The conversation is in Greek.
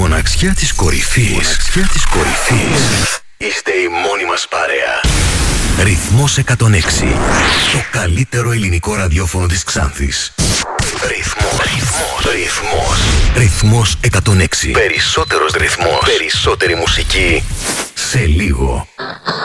μοναξιά της κορυφής. Είστε η μόνη μας παρέα. Ρυθμός 106. Το καλύτερο ελληνικό ραδιόφωνο της Ξάνθης. Ρυθμός 106. Περισσότερος ρυθμός. Περισσότερη μουσική. Σε λίγο.